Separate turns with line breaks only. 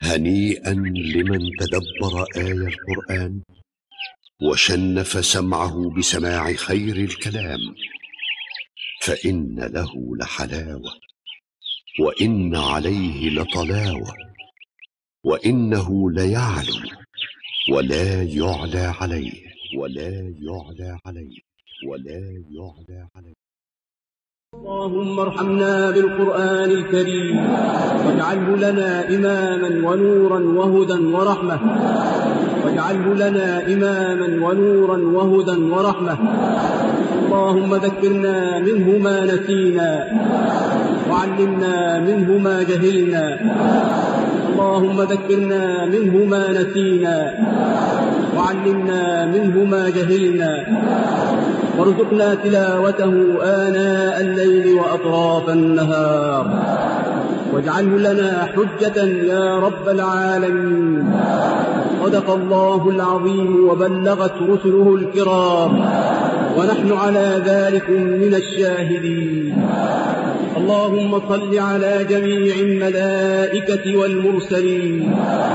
هنيئا لمن تدبر آي القرآن وشنف سمعه بسماع خير الكلام، فإن له لحلاوة وإن عليه لطلاوة، وإنه ليعلو ولا يعلى عليه
اللهم ارحمنا بالقرآن الكريم واجعله لنا إماما ونورا وهدى ورحمة، اللهم ذكرنا منه ما نسينا وعلمنا منه ما جهلنا، وارزقنا تلاوته آناء الليل وأطراف النهار، واجعله لنا حجة يا رب العالمين. صدق الله العظيم وبلغت رسله الكرام، ونحن على ذلك من الشاهدين. اللهم صل على جميع الملائكة والمرسلين